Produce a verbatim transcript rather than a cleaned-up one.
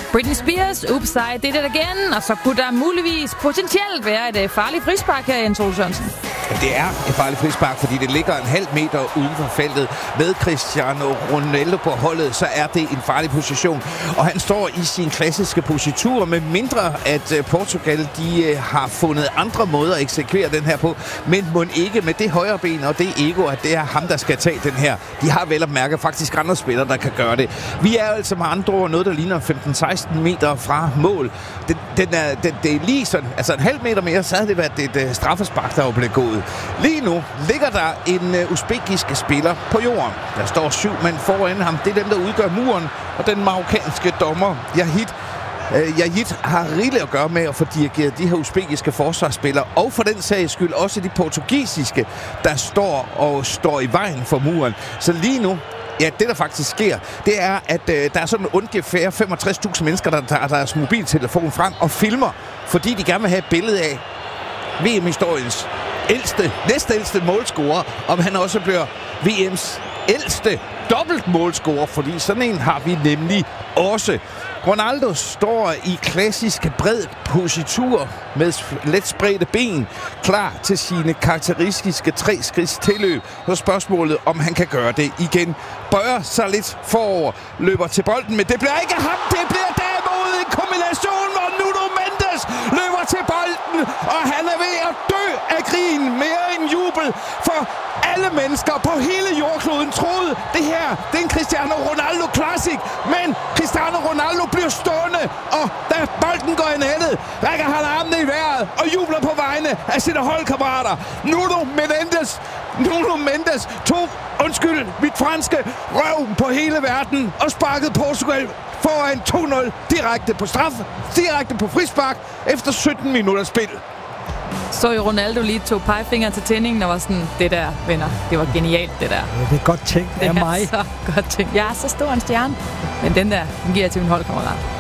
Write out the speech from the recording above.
Britney Spears, Oops, I Did It Again. Og så kunne der muligvis potentielt være et farligt frispark her, Jens Ole Sørensen. Det er et farligt frispark, fordi det ligger en halv meter uden for feltet. Med Cristiano Ronaldo på holdet, så er det en farlig position. Og han står i sin klassiske positur, med mindre at Portugal de har fundet andre måder at eksekvere den her på. Men må ikke med det højre ben og det ego, at det er ham, der skal tage den her. De har vel at mærke faktisk andre spillere, der kan gøre det. Vi er altså med andre ord noget, der ligner femten seksten meter fra mål. Den, den er, den, det er lige sådan, altså en halv meter mere, så havde det været et uh, straffespark, der var blevet gået. Lige nu ligger der en uh, usbekisk spiller på jorden. Der står syv mand foran ham. Det er dem, der udgør muren, og den marokkanske dommer, Yahid. Uh, Yahid har rigeligt at gøre med at få dirigeret de her usbekiske forsvarsspillere, og for den sags skyld også de portugisiske, der står og står i vejen for muren. Så lige nu, ja, det der faktisk sker, det er, at øh, der er sådan ungefær femogtres tusind mennesker, der tager deres mobiltelefon frem og filmer, fordi de gerne vil have et billede af V M-historiens ældste, næstældste målscorer, om han også bliver V M's ældste dobbeltmålscorer, fordi sådan en har vi nemlig også. Ronaldo står i klassisk bred positur med let spredte ben, klar til sine karakteristiske tre skridts tilløb. Så spørgsmålet, om han kan gøre det igen. Bøjer sig lidt forover, løber til bolden, men det bliver ikke ham, det bliver derimod en kombination, hvor Nuno Mendes løber til bolden, og han er ved at dø af grin, mere end jubel, for alle mennesker på hele jordkloden troede, det her, det er en Cristiano Ronaldo Classic, men Cristiano Ronaldo bliver stående, og da bolden går i nettet, rækker han armene i vejret og jubler på vegne af sine holdkammerater. Nuno Mendes, Nuno Mendes tog, undskyld, mit franske, røv på hele verden og sparkede Portugal foran to nul direkte på straf, direkte på frispark efter sytten minutter spil. Så jo Ronaldo lige tog pegefinger til tændingen og var sådan, det der, venner, det var genialt, det der. Ja, det er godt tænkt af mig. Det er så godt tænkt. Jeg er så stor en stjerne, men den der, den giver jeg til min holdkammerat.